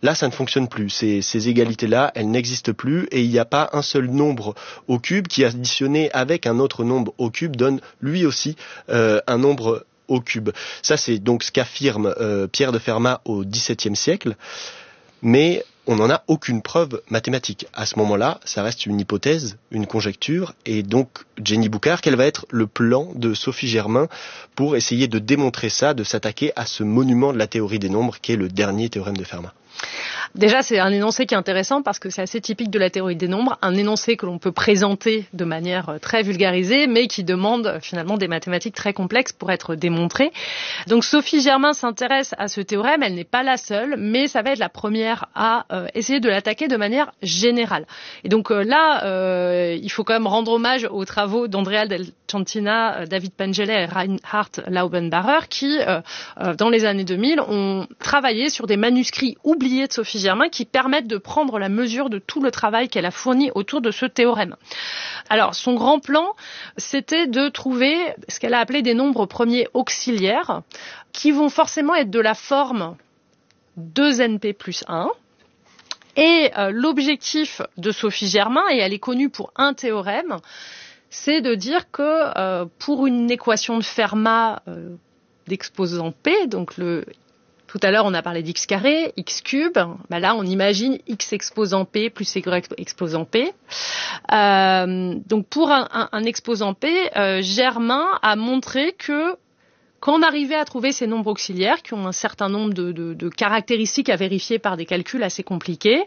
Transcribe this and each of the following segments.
Là, ça ne fonctionne plus. Ces égalités-là, elles n'existent plus et il n'y a pas un seul nombre au cube qui, additionné avec un autre nombre au cube, donne lui aussi un nombre au cube. Ça, c'est donc ce qu'affirme Pierre de Fermat au XVIIe siècle, mais on n'en a aucune preuve mathématique. À ce moment-là, ça reste une hypothèse, une conjecture, et donc Jenny Boucard, quel va être le plan de Sophie Germain pour essayer de démontrer ça, de s'attaquer à ce monument de la théorie des nombres qui est le dernier théorème de Fermat? Déjà, c'est un énoncé qui est intéressant parce que c'est assez typique de la théorie des nombres, un énoncé que l'on peut présenter de manière très vulgarisée, mais qui demande finalement des mathématiques très complexes pour être démontré. Donc Sophie Germain s'intéresse à ce théorème, elle n'est pas la seule, mais ça va être la première à essayer de l'attaquer de manière générale. Et donc là, il faut quand même rendre hommage aux travaux d'Andrea Del Centina, David Pengelet et Reinhard Laubenbacher qui, dans les années 2000, ont travaillé sur des manuscrits oubliés de Sophie Germain qui permettent de prendre la mesure de tout le travail qu'elle a fourni autour de ce théorème. Alors, son grand plan, c'était de trouver ce qu'elle a appelé des nombres premiers auxiliaires qui vont forcément être de la forme 2np plus 1. Et l'objectif de Sophie Germain, et elle est connue pour un théorème, c'est de dire que pour une équation de Fermat d'exposant P, donc tout à l'heure, on a parlé d'x carré, x cube. Ben là, on imagine x exposant P plus y exposant P. Donc, pour un exposant P, Germain a montré que quand on arrivait à trouver ces nombres auxiliaires, qui ont un certain nombre de caractéristiques à vérifier par des calculs assez compliqués,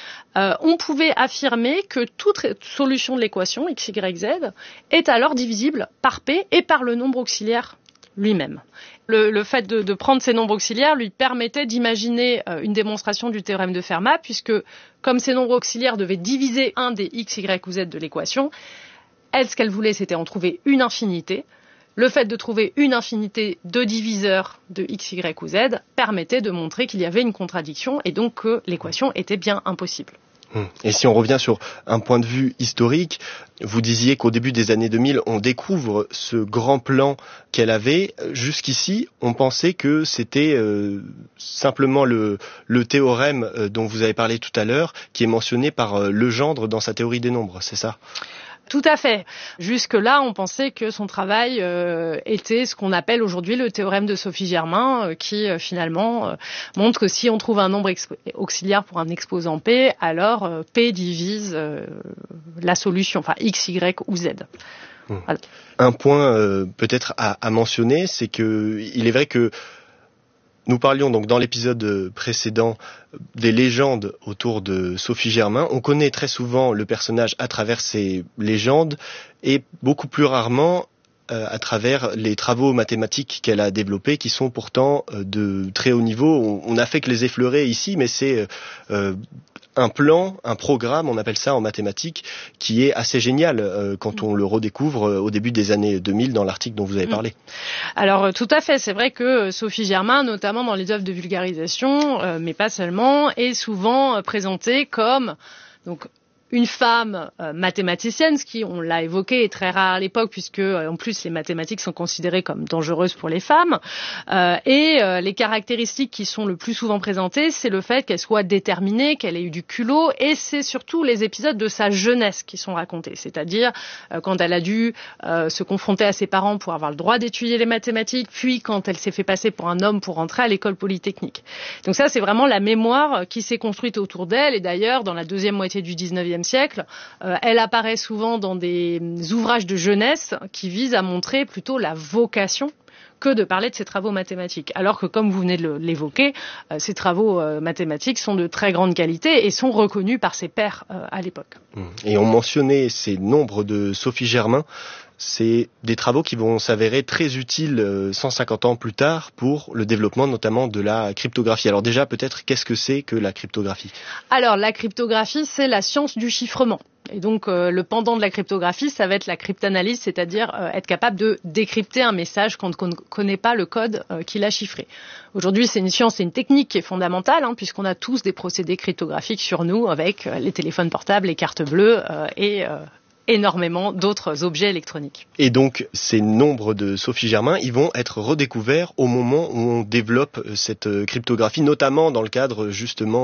on pouvait affirmer que toute solution de l'équation x, y, z est alors divisible par P et par le nombre auxiliaire lui-même. Le fait de prendre ces nombres auxiliaires lui permettait d'imaginer une démonstration du théorème de Fermat, puisque comme ces nombres auxiliaires devaient diviser un des x, y ou z de l'équation, elle, ce qu'elle voulait, c'était en trouver une infinité. Le fait de trouver une infinité de diviseurs de x, y ou z permettait de montrer qu'il y avait une contradiction et donc que l'équation était bien impossible. Et si on revient sur un point de vue historique, vous disiez qu'au début des années 2000, on découvre ce grand plan qu'elle avait. Jusqu'ici, on pensait que c'était simplement le théorème dont vous avez parlé tout à l'heure, qui est mentionné par Legendre dans sa théorie des nombres, c'est ça ? Tout à fait. Jusque-là, on pensait que son travail était ce qu'on appelle aujourd'hui le théorème de Sophie Germain, qui finalement montre que si on trouve un nombre auxiliaire pour un exposant P, alors P divise la solution, enfin X, Y ou Z. Voilà. Un point peut-être à mentionner, c'est que il est vrai que nous parlions donc dans l'épisode précédent des légendes autour de Sophie Germain. On connaît très souvent le personnage à travers ces légendes et beaucoup plus rarement à travers les travaux mathématiques qu'elle a développés, qui sont pourtant de très haut niveau. On n'a fait que les effleurer ici, mais c'est un plan, un programme, on appelle ça en mathématiques, qui est assez génial quand on le redécouvre au début des années 2000 dans l'article dont vous avez parlé. Alors tout à fait, c'est vrai que Sophie Germain, notamment dans les œuvres de vulgarisation, mais pas seulement, est souvent présentée comme donc une femme mathématicienne, ce qui, on l'a évoqué, est très rare à l'époque, puisque en plus les mathématiques sont considérées comme dangereuses pour les femmes. Et les caractéristiques qui sont le plus souvent présentées, c'est le fait qu'elle soit déterminée, qu'elle ait eu du culot, et c'est surtout les épisodes de sa jeunesse qui sont racontés. C'est-à-dire quand elle a dû se confronter à ses parents pour avoir le droit d'étudier les mathématiques, puis quand elle s'est fait passer pour un homme pour entrer à l'école polytechnique. Donc ça, c'est vraiment la mémoire qui s'est construite autour d'elle, et d'ailleurs, dans la deuxième moitié du 19e siècle, elle apparaît souvent dans des ouvrages de jeunesse qui visent à montrer plutôt la vocation que de parler de ses travaux mathématiques. Alors que, comme vous venez de l'évoquer, ces travaux mathématiques sont de très grande qualité et sont reconnus par ses pairs à l'époque. Et on mentionnait ces nombres de Sophie Germain. C'est des travaux qui vont s'avérer très utiles 150 ans plus tard pour le développement notamment de la cryptographie. Alors déjà, peut-être, qu'est-ce que c'est que la cryptographie ? Alors, la cryptographie, c'est la science du chiffrement. Et donc, le pendant de la cryptographie, ça va être la cryptanalyse, c'est-à-dire être capable de décrypter un message quand on ne connaît pas le code qui l'a chiffré. Aujourd'hui, c'est une science et une technique qui est fondamentale, puisqu'on a tous des procédés cryptographiques sur nous avec les téléphones portables, les cartes bleues et énormément d'autres objets électroniques. Et donc, ces nombres de Sophie Germain, ils vont être redécouverts au moment où on développe cette cryptographie, notamment dans le cadre justement